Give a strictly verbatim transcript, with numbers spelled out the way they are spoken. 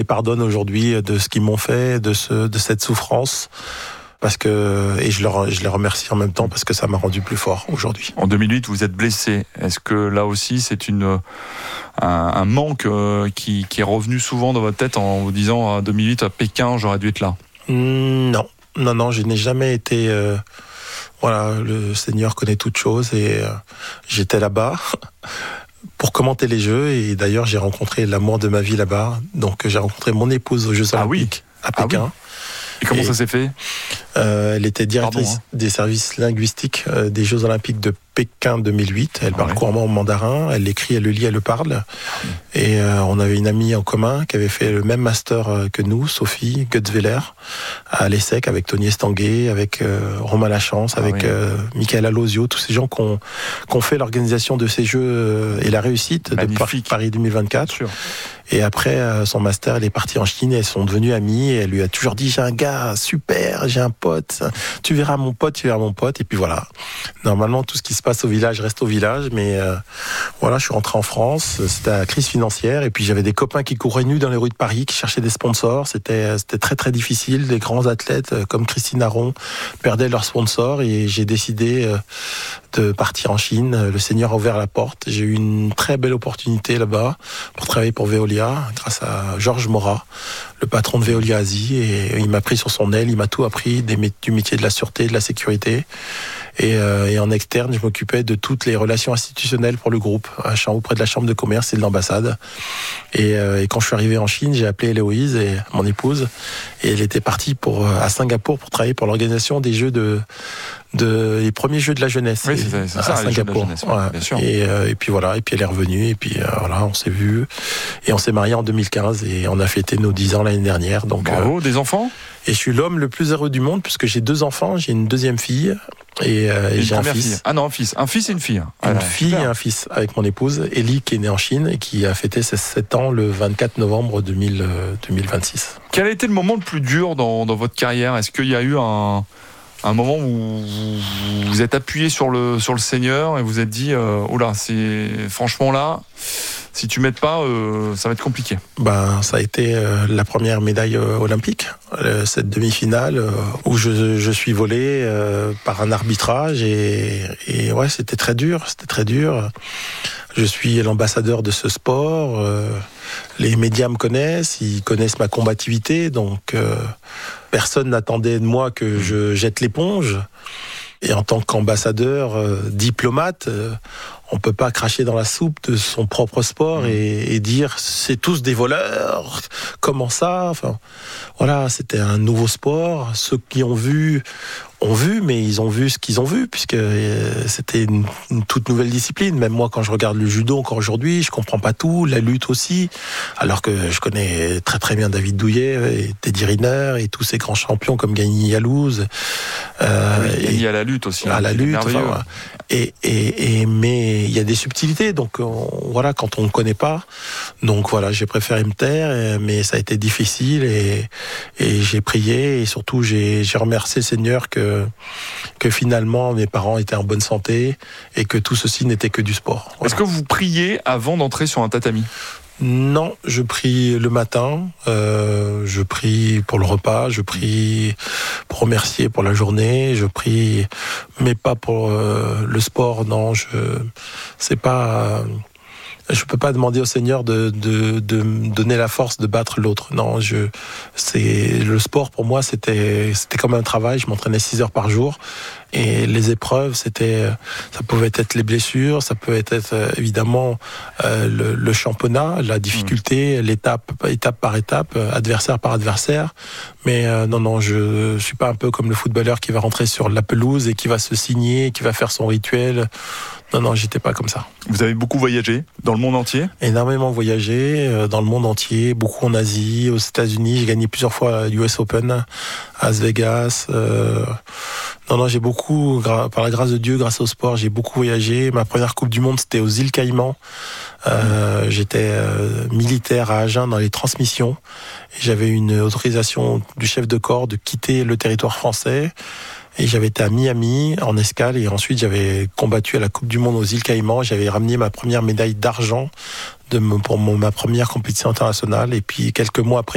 pardonne aujourd'hui de ce qu'ils m'ont fait, de, ce, de cette souffrance. Parce que, et je, leur, je les remercie en même temps parce que ça m'a rendu plus fort aujourd'hui. En deux mille huit, vous êtes blessé. Est-ce que là aussi, c'est une, un, un manque qui, qui est revenu souvent dans votre tête en vous disant en deux mille huit à Pékin, j'aurais dû être là? Non, non, non, je n'ai jamais été. Euh, voilà, le Seigneur connaît toutes choses et euh, j'étais là-bas pour commenter les Jeux et d'ailleurs j'ai rencontré l'amour de ma vie là-bas. Donc j'ai rencontré mon épouse aux Jeux Olympiques ah oui. à Pékin. Ah oui. Et comment et, ça s'est fait? euh, Elle était directrice Pardon, hein. des services linguistiques euh, des Jeux Olympiques de Pékin deux mille huit. Elle ah parle ouais. couramment mandarin, elle l'écrit, elle le lit, elle le parle. Ah oui. Et euh, on avait une amie en commun qui avait fait le même master euh, que nous, Sophie Gutzwiller, à l'ESSEC, avec Tony Estanguet, avec euh, Romain Lachance, avec ah oui. euh, Michael Alosio, tous ces gens qui ont, qui ont fait l'organisation de ces Jeux euh, et la réussite Magnifique. de Paris deux mille vingt-quatre. Sûr. Et après euh, son master, elle est partie en Chine et elles sont devenues amies. Et elle lui a toujours dit, j'ai un gars super, j'ai un pote, tu verras mon pote, tu verras mon pote. Et puis voilà, normalement tout ce qui se passe au village reste au village. Mais euh, voilà, je suis rentré en France, c'était la crise financière. Et puis j'avais des copains qui couraient nus dans les rues de Paris, qui cherchaient des sponsors. C'était, c'était très très difficile. Des grands athlètes comme Christine Aron perdaient leurs sponsors. Et j'ai décidé euh, de partir en Chine. Le Seigneur a ouvert la porte. J'ai eu une très belle opportunité là-bas pour travailler pour Veolia, grâce à Georges Morat, le patron de Veolia Asie, et il m'a pris sur son aile, il m'a tout appris des, du métier de la sûreté, de la sécurité, et, euh, et en externe, je m'occupais de toutes les relations institutionnelles pour le groupe, auprès de la chambre de commerce et de l'ambassade. Et, euh, et quand je suis arrivé en Chine, j'ai appelé Héloïse, et mon épouse, et elle était partie pour, à Singapour pour travailler pour l'organisation des Jeux de de les premiers Jeux de la jeunesse. Oui, c'est, c'est ça, à Singapour. Jeunesse, ouais, ouais. bien sûr. Et, euh, et puis voilà, et puis elle est revenue, et puis euh, voilà, on s'est vus, et on s'est mariés en deux mille quinze, et on a fêté nos dix ans l'année dernière. Donc, bravo, euh, des enfants? Et je suis l'homme le plus heureux du monde, puisque j'ai deux enfants, j'ai une deuxième fille, et, euh, et j'ai un fils. Fille. Ah non, un fils, un fils et une fille. Une ah, fille super. Et un fils, avec mon épouse, Ellie, qui est née en Chine, et qui a fêté ses sept ans le vingt-quatre novembre deux mille vingt-six. Quel a été le moment le plus dur dans, dans votre carrière? Est-ce qu'il y a eu un... un moment où vous vous êtes appuyé sur le, sur le Seigneur et vous êtes dit euh, oh là, c'est, franchement là, si tu m'aides pas, euh, ça va être compliqué? Ben, ça a été euh, la première médaille euh, olympique, euh, cette demi-finale euh, où je, je suis volé euh, par un arbitrage et, et ouais, c'était très dur, c'était très dur. Je suis l'ambassadeur de ce sport, euh, les médias me connaissent, ils connaissent ma combativité, donc euh, personne n'attendait de moi que je jette l'éponge. Et en tant qu'ambassadeur, euh, diplomate, euh, on peut pas cracher dans la soupe de son propre sport et, et dire c'est tous des voleurs. Comment ça? Enfin, voilà, c'était un nouveau sport. Ceux qui ont vu ont vu, mais ils ont vu ce qu'ils ont vu, puisque euh, c'était une, une toute nouvelle discipline. Même moi, quand je regarde le judo encore aujourd'hui, je comprends pas tout, la lutte aussi, alors que je connais très très bien David Douillet, et Teddy Riner et tous ces grands champions comme Gagny Yalouz. Euh, oui, Gagny à la lutte aussi. À hein, la lutte, enfin, voilà. et, et, et mais il y a des subtilités, donc on, voilà, quand on ne connaît pas, donc voilà, j'ai préféré me taire, mais ça a été difficile et, et j'ai prié et surtout j'ai, j'ai remercié le Seigneur que que finalement mes parents étaient en bonne santé et que tout ceci n'était que du sport. Voilà. Est-ce que vous priez avant d'entrer sur un tatami? Non, je prie le matin, euh, je prie pour le repas, je prie pour remercier pour la journée, je prie, mais pas pour euh, le sport. Non, je, c'est pas. Euh, Je peux pas demander au Seigneur de, de, de me donner la force de battre l'autre. Non, je, c'est, le sport pour moi, c'était, c'était comme un travail. Je m'entraînais six heures par jour. Et les épreuves, c'était, ça pouvait être les blessures, ça peut être évidemment euh, le, le championnat, la difficulté, mmh. l'étape, étape par étape, adversaire par adversaire. Mais euh, non, non, je suis pas un peu comme le footballeur qui va rentrer sur la pelouse et qui va se signer, qui va faire son rituel. Non, non, j'étais pas comme ça. Vous avez beaucoup voyagé dans le monde entier? Énormément voyagé euh, dans le monde entier, beaucoup en Asie, aux États-Unis. J'ai gagné plusieurs fois l'U S Open, à Las Vegas. Euh... Non, non, j'ai beaucoup, gra- par la grâce de Dieu, grâce au sport, j'ai beaucoup voyagé. Ma première Coupe du Monde, c'était aux îles Caïmans. Euh, mmh. J'étais euh, militaire à Agen dans les transmissions. Et j'avais une autorisation du chef de corps de quitter le territoire français. Et j'avais été à Miami en escale et ensuite j'avais combattu à la Coupe du Monde aux îles Caïmans. J'avais ramené ma première médaille d'argent de, pour mon, ma première compétition internationale. Et puis quelques mois après,